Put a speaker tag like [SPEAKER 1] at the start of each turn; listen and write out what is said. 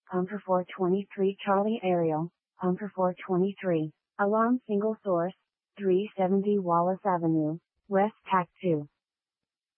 [SPEAKER 1] Pumper 423 Charlie Ariel, Pumper 423, Alarm Single Source, 370 Wallace Avenue, West Pack 2.